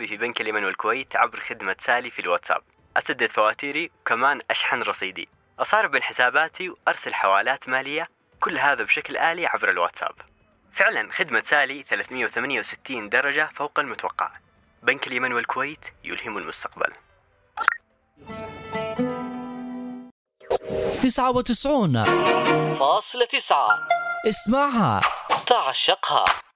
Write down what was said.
حسابي في بنك اليمن والكويت عبر خدمة سالي في الواتساب، أسدد فواتيري وكمان أشحن رصيدي، أصارف بين حساباتي وأرسل حوالات مالية، كل هذا بشكل آلي عبر الواتساب. فعلا خدمة سالي 368 درجة فوق المتوقع. بنك اليمن والكويت يلهم المستقبل. 99.9 اسمعها تعشقها.